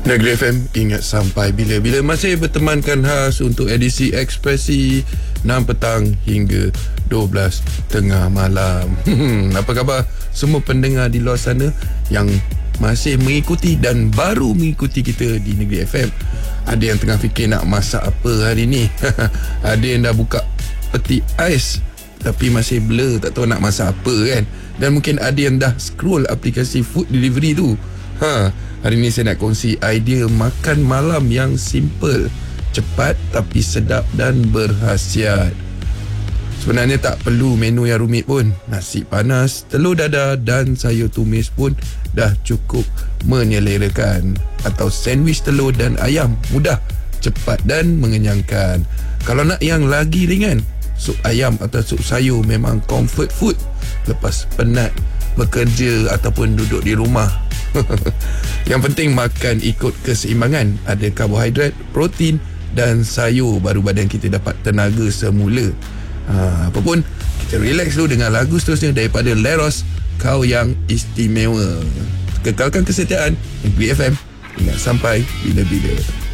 Negeri FM, ingat sampai bila-bila. Masih bertemankan khas untuk edisi Ekspresi 6 petang hingga 12 tengah malam. Apa khabar semua pendengar di luar sana yang masih mengikuti dan baru mengikuti kita di Negeri FM? Ada yang tengah fikir nak masak apa hari ni. Ada yang dah buka peti ais tapi masih blur, tak tahu nak masak apa kan. Dan mungkin ada yang dah scroll aplikasi food delivery tu. Hari ni saya nak kongsi idea makan malam yang simple, cepat tapi sedap dan berkhasiat. Sebenarnya tak perlu menu yang rumit pun. Nasi panas, telur dadah dan sayur tumis pun dah cukup menyelerakan. Atau sandwich telur dan ayam, mudah, cepat dan mengenyangkan. Kalau nak yang lagi ringan, sup ayam atau sup sayur memang comfort food lepas penat bekerja ataupun duduk di rumah. Yang penting makan ikut keseimbangan. Ada karbohidrat, protein dan sayur, baru badan kita dapat tenaga semula. Apa pun, kita relax dulu dengan lagu seterusnya daripada Leros, Kau Yang Istimewa. Kekalkan kesetiaan Negeri FM, ingat sampai bila-bila.